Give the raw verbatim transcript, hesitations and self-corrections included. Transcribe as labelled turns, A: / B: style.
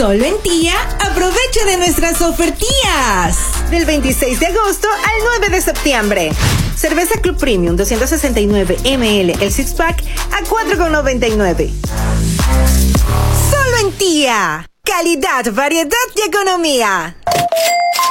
A: Solo en Tía, aprovecha de nuestras ofertías.
B: Del veintiséis de agosto al nueve de septiembre. Cerveza Club Premium doscientos sesenta y nueve mililitros, el six pack a cuatro con noventa y nueve. Solo en Tía. Calidad, variedad y economía.